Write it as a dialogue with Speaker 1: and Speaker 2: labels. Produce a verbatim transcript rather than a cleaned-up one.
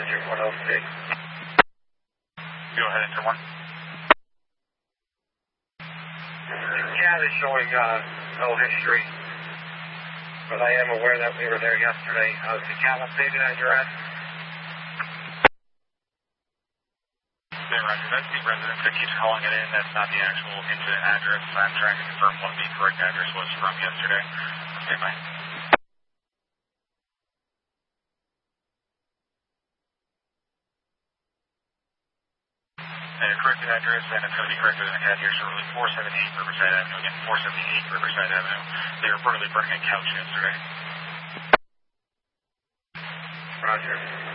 Speaker 1: Enter one oh six.
Speaker 2: Go ahead, enter one.
Speaker 1: Cat is showing uh, no history, but I am aware that we were there yesterday. Uh, is the cat updated address?
Speaker 2: Okay, Roger. That's the resident that keeps calling it in. That's not the actual incident address. I'm trying to confirm what the correct address was from yesterday. Okay, bye. And the corrected address, and it's going to be corrected in the cat here shortly. four seventy-eight Riverside Avenue. Again, four seventy-eight Riverside Avenue. They were reportedly burning a couch yesterday.
Speaker 1: Roger.